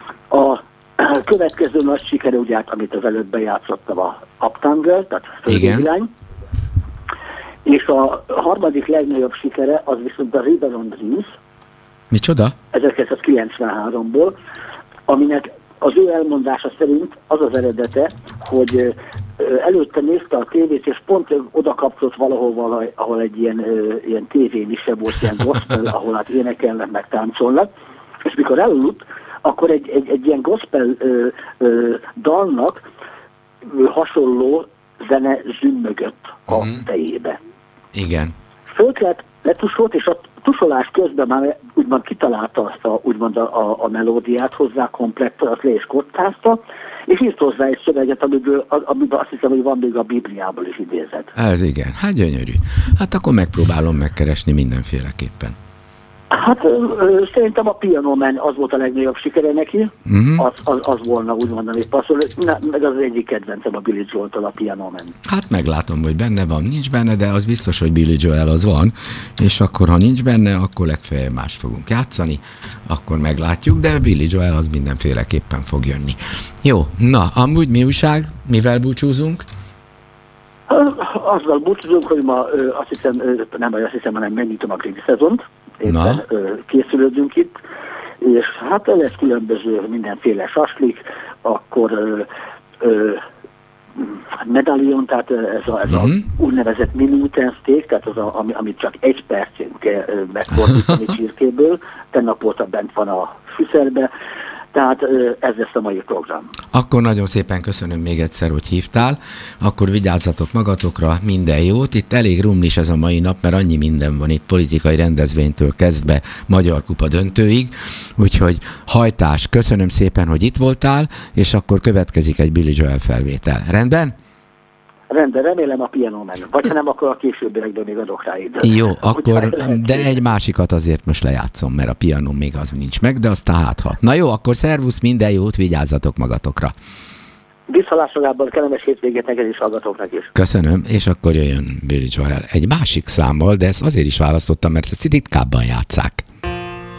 A következő nagy sikere, ugye, amit az előbb bejátszottam, a Uptown, tehát Földvilány. És a harmadik legnagyobb sikere az viszont a River on Dreams. Micsoda? 1993-ból, aminek az ő elmondása szerint az az eredete, hogy előtte nézte a tévét, és pont oda kapcsolt valahol, ahol egy ilyen tévémise volt, ilyen gospel, ahol hát énekelnek, meg táncolnak, és mikor elaludt, akkor egy ilyen gospel dalnak hasonló zene zümmögött a fejébe. Igen. Fölkelt, letusolt, és a tusolás közben már úgymond kitalálta azt a melódiát hozzá, komplett, azt le is kockázta, és írt hozzá egy szöveget, amiben azt hiszem, hogy van még a Bibliából is idézet. Ez igen, hát gyönyörű. Hát akkor megpróbálom megkeresni mindenféleképpen. Hát szerintem a Piano Man az volt a legnagyobb sikere neki, az volna úgymond, amit passzol, meg az egyik kedvencem a Billy Joel-től, a Piano Man. Hát meglátom, hogy benne van, nincs benne, de az biztos, hogy Billy Joel az van, és akkor, ha nincs benne, akkor legfeljebb más fogunk játszani, akkor meglátjuk, de Billy Joel az mindenféleképpen fog jönni. Jó, na, amúgy mi újság? Mivel búcsúzunk? Azzal búcsúzunk, hogy ma azt hiszem, hanem megnyitom a grill szezont. Éppen készülődünk itt, és hát lesz különböző mindenféle saslik, akkor medallion, tehát ez a úgynevezett minuten steak, tehát az, amit csak egy percén kell megfordítani csirkéből, tennap óta bent van a fűszerbe, tehát ez lesz a mai program. Akkor nagyon szépen köszönöm még egyszer, hogy hívtál, akkor vigyázzatok magatokra, minden jót. Itt elég rumlis ez a mai nap, mert annyi minden van itt politikai rendezvénytől kezdve Magyar Kupa döntőig, úgyhogy hajtás, köszönöm szépen, hogy itt voltál, és akkor következik egy Billy Joel felvétel. Rendben? Rendben, remélem a Piano Man. Vagy ha nem, akkor a későbbiekben még adok rá időt. Jó, akkor, de egy másikat azért most lejátszom, mert a pianom még az nincs meg, de aztán hátha. Na jó, akkor szervusz, minden jót, vigyázzatok magatokra. Visszalásolában kellemes hétvégét neked is, hallgatóknak is. Köszönöm, és akkor jöjjön Billy Joel egy másik számmal, de ezt azért is választottam, mert ezt ritkábban játsszák.